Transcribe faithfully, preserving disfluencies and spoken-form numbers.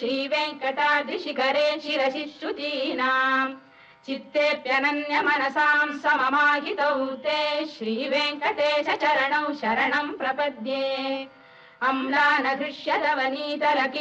श्रीवेङ्कटाद्रिशिखरे शिरसि श्रुतीनाम् चित्तेऽप्यनन्यमनसां सममाहितौ ते श्रीवेङ्कटेश चरणौ शरणं प्रपद्ये अम्लानघृष्यदवनीतल